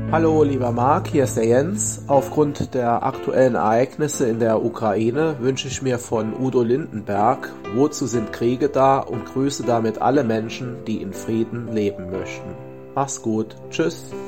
Hallo lieber Marc, hier ist der Jens. Aufgrund der aktuellen Ereignisse in der Ukraine wünsche ich mir von Udo Lindenberg: Wozu sind Kriege da? Und grüße damit alle Menschen, die in Frieden leben möchten. Mach's gut. Tschüss.